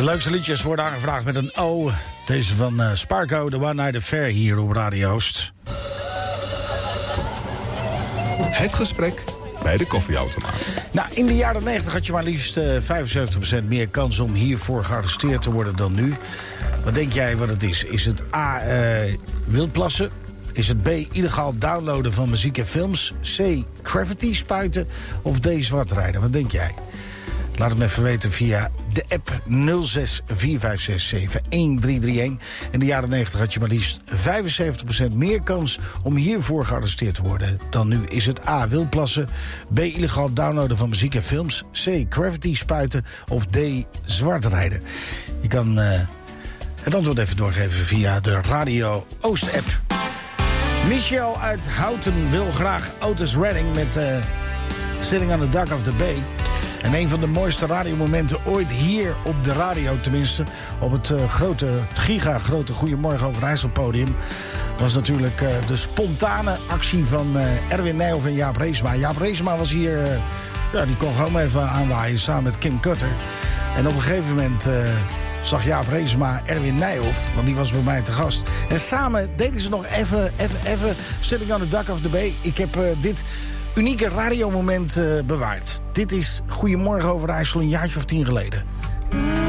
De leukste liedjes worden aangevraagd met een O. Deze van Sparko, The One Night Affair, hier op Radio Oost. Het gesprek bij de koffieautomaat. Nou, in de jaren 90 had je maar liefst 75% meer kans om hiervoor gearresteerd te worden dan nu. Wat denk jij wat het is? Is het A, wildplassen? Is het B, illegaal downloaden van muziek en films? C, graffiti spuiten? Of D, zwartrijden? Wat denk jij? Laat het me even weten via de app 0645671331. In de jaren 90 had je maar liefst 75% meer kans om hiervoor gearresteerd te worden dan nu. Is het A, wildplassen, B, illegaal downloaden van muziek en films, C, graffiti spuiten of D, zwartrijden? Je kan het antwoord even doorgeven via de Radio Oost app. Michel uit Houten wil graag Otis Redding met Sitting on the Dock of the Bay. En een van de mooiste radiomomenten ooit hier op de radio, tenminste op het giga-grote Goedemorgen Overijssel podium, was natuurlijk de spontane actie van Erwin Nijhoff en Jaap Reesema. Jaap Reesema was hier, die kon gewoon even aanwaaien samen met Kim Cutter. En op een gegeven moment zag Jaap Reesema Erwin Nijhoff, want die was bij mij te gast. En samen deden ze nog even Sitting on the Dock of the Bay. Ik heb dit unieke radiomoment bewaard. Dit is Goedemorgen Overijssel een jaartje of 10 geleden.